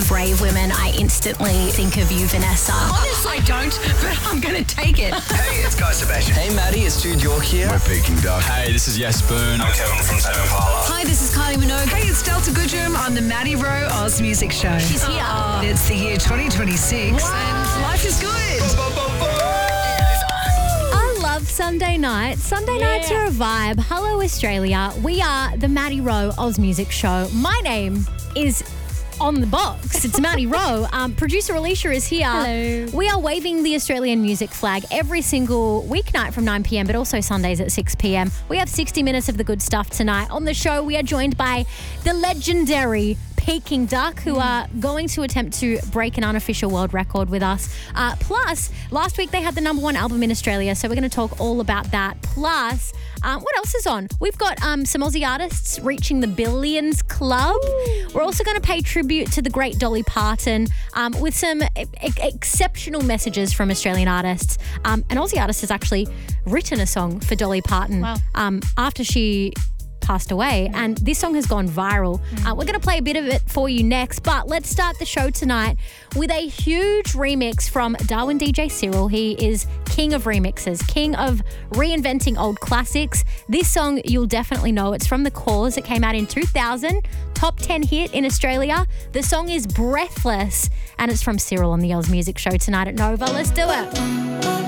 of brave women, I instantly think of you, Vanessa. Honestly, I don't, but I'm going to take it. Hey, it's Guy Sebastian. Hey, Maddie, it's Jude York here. We're Peking Duck. Hey, this is Yes Boone. I'm Kevin from Tame Impala. Hi, this is Kylie Minogue. Hey, it's Delta Goodrum on the Maddie Rowe Oz Music Show. She's here. It's the year 2026 and life is good. I love Sunday night. Sunday nights are a vibe. Hello, Australia. We are the Maddie Rowe Oz Music Show. My name is on the box. It's Maddie Rowe. Producer Alicia is here. Hello. We are waving the Australian music flag every single weeknight from 9 p.m, but also Sundays at 6 p.m. We have 60 minutes of the good stuff tonight. On the show, we are joined by the legendary Peking Duck, who are going to attempt to break an unofficial world record with us. Plus, last week they had the #1 album in Australia, so we're going to talk all about that. Plus, what else is on? We've got some Aussie artists reaching the Billions Club. We're also going to pay tribute to the great Dolly Parton with some exceptional messages from Australian artists. An Aussie artist has actually written a song for Dolly Parton after she passed away, and this song has gone viral. We're going to play a bit of it for you next, but let's start the show tonight with a huge remix from Darwin DJ Cyril. He is king of remixes, king of reinventing old classics. This song you'll definitely know. It's from The Cause. It came out in 2000, top 10 hit in Australia. The song is Breathless, and it's from Cyril on the Oz Music Show tonight at Nova. Let's do it.